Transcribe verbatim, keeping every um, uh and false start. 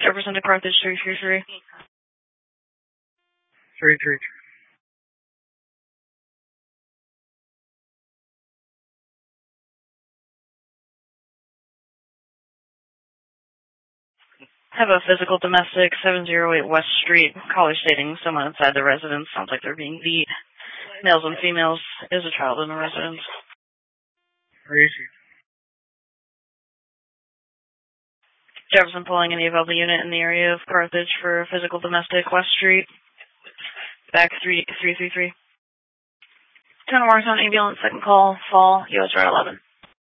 Jefferson to Carthage, three three three. three three three. Have a physical domestic, seven oh eight West Street. Caller stating someone inside the residence. Sounds like they're being beat. Males and females. Is a child in the residence. Received. Jefferson pulling any available unit in the area of Carthage for physical domestic, West Street. Back three three three three. ten Morrison ambulance, second call, fall, U S Route eleven.